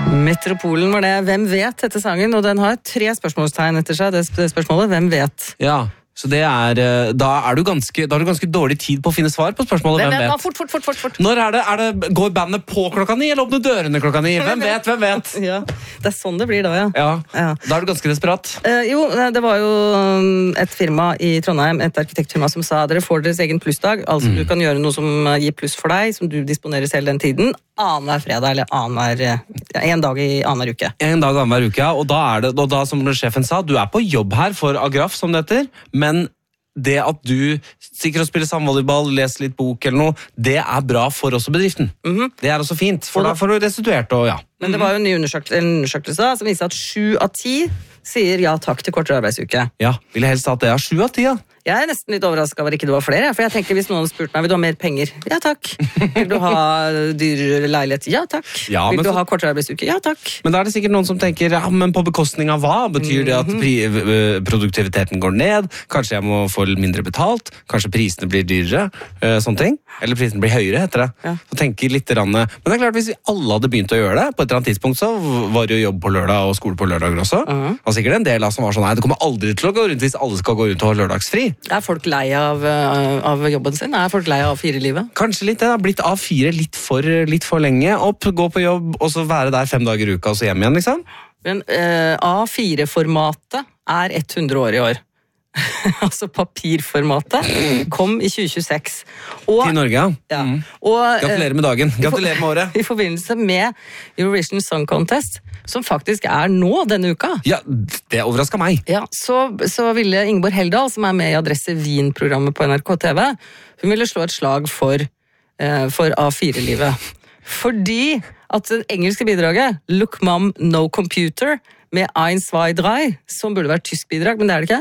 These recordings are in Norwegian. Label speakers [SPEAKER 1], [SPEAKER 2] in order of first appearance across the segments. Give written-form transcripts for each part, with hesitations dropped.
[SPEAKER 1] Metropolen var det. Hvem vet etter sangen? Og den har 3 spørsmålstegn etter seg, det spørsmålet. Hvem vet?
[SPEAKER 2] Ja, så det da har du ganske dårlig tid på å finne svar på spørsmålet hvem vet.
[SPEAKER 1] Fort.
[SPEAKER 2] Når går bandet på 9:00 eller åpner dørene 9:00? Hvem vet?
[SPEAKER 1] Ja, det sånn det blir da, ja.
[SPEAKER 2] Ja. Da du ganske desperat.
[SPEAKER 1] Jo, det var jo et firma i Trondheim, et arkitektfirma som sa dere får deres egen plussdag, altså du kan gjøre noe som gir pluss for deg, som du disponerer selv den tiden, annenhver fredag eller en dag i annenhver uke.
[SPEAKER 2] En dag annenhver uke, ja. Og da som sjefen sa, du på jobb her for Agraf, som det heter, men det at du stikker og spiller samvolleyball, leser litt bok eller noe, det bra for også bedriften. Det også fint, for da får du restituert og ja.
[SPEAKER 1] Men det var jo en ny undersøkelse da, som viser at 7 av 10 sier ja takk til kortere arbeidsuke.
[SPEAKER 2] Ja, vil jeg helst ha at det 7 av 10, ja.
[SPEAKER 1] Jeg nesten litt overrasket over ikke det var flere, for jeg tenker hvis noen spurte meg, vil du ha mer penger? Ja takk. Vil du ha dyrere leilighet? Ja takk.
[SPEAKER 2] Ja,
[SPEAKER 1] vil du ha kortere arbeidsuke? Ja takk.
[SPEAKER 2] Men da det sikkert noen som tenker, ja, men på bekostning av hva? Betyr det at produktiviteten går ned? Kanskje jeg må få mindre betalt? Kanskje prisene blir dyrere? Sånne ting? Eller prisene blir høyere, heter det.
[SPEAKER 1] Ja.
[SPEAKER 2] Så tenker litt rann. Men det klart, hvis vi alle hadde begynt å gjøre det, på et eller annet tidspunkt så var det jo jobb på lørdag og skole på lørdager også. Det var sikkert en del som var sånn, nei, det kommer aldri til å gå rundt hvis alle skal gå rundt og ha lørdagsfri.
[SPEAKER 1] Folk lei av jobben sin? Folk lei av A4-livet?
[SPEAKER 2] Kanskje litt, det har blitt A4 litt for lenge. Gå på jobb, og så være der 5 dager i uka, og så hjem igjen, liksom.
[SPEAKER 1] Men A4-formatet 100 år i år. Altså papirformatet kom i 2026.
[SPEAKER 2] Til Norge, ja.
[SPEAKER 1] Og,
[SPEAKER 2] gratulerer med dagen. Gratulerer med året.
[SPEAKER 1] I forbindelse med Eurovision Song Contest, som faktisk nå denne uka.
[SPEAKER 2] Ja, det overrasket meg.
[SPEAKER 1] Ja, så ville Ingeborg Heldal, som med i Adresse Wien-programmet på NRK TV, hun ville slå et slag for A4-livet. Fordi at det engelske bidraget, Look Mom, No Computer, med Ein, zwei, drei, som burde være tysk bidrag, men det det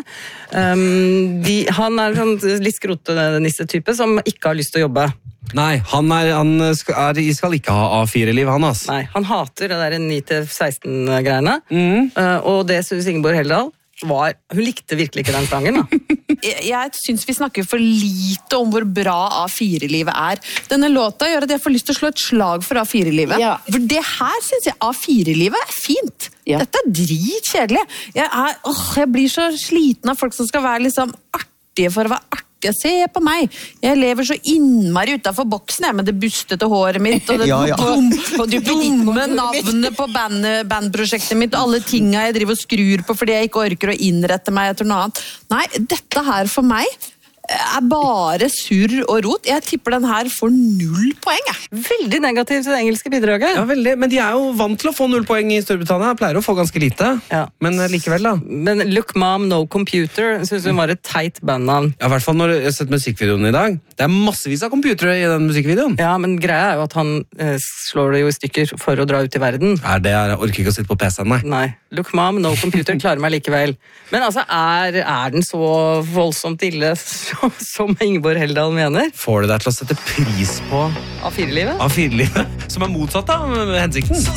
[SPEAKER 1] ikke. Han sånn litt skrotenisse-type som ikke har lyst til å jobbe.
[SPEAKER 2] Nei, han skal ikke ha A4-liv, han altså.
[SPEAKER 1] Nei, han hater det der 9-16-greiene, og det synes Ingeborg Heldal hun likte virkelig ikke den sangen da.
[SPEAKER 3] Jeg synes vi snakker for lite om hvor bra A4-livet Denne låta gjør at jeg får lyst til å slå et slag for A4-livet. Ja. For det her synes jeg A4-livet fint. Ja. Dette dritkjedelig. Jeg blir så sliten av folk som skal være liksom artige for å være artige. Se på meg. Jeg lever så innmari utenfor boksen med det bustete håret mitt og det dumme navnet på bandprosjektet mitt og alle tingene jeg driver og skrur på fordi jeg ikke orker å innrette meg etter noe annet. Nei, dette her for meg bare surr og rot. Jeg tipper den her får 0 poeng.
[SPEAKER 1] Veldig negativt til det engelske bidraget.
[SPEAKER 2] Ja, veldig. Men de jo vant til å få 0 poeng i Storbritannia. Pleier å få ganske lite. Ja. Men likevel da.
[SPEAKER 1] Men Look Mom, No Computer synes hun var et teit bandnavn.
[SPEAKER 2] Ja, i hvert fall når jeg har sett musikkvideoen i dag. Det massevis av computere i den musikkvideoen.
[SPEAKER 1] Ja, men greia jo at han slår det jo i stykker for å dra ut i verden.
[SPEAKER 2] Jeg orker ikke å sitte på PC-en, nei.
[SPEAKER 1] Nei. Look Mom, No Computer klarer meg likevel. Men altså, den så voldsomt ille som Ingeborg Heldal mener?
[SPEAKER 2] Får du deg til å sette pris på
[SPEAKER 1] A4-livet?
[SPEAKER 2] A4-livet, som motsatt av hensikten.